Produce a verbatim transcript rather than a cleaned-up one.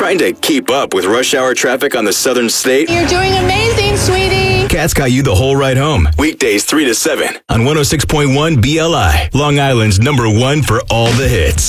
trying to keep up with rush hour traffic on the southern state? You're doing amazing, sweetie. Cat's got you the whole ride home. Weekdays three to seven on one oh six point one B L I, Long Island's number one for all the hits.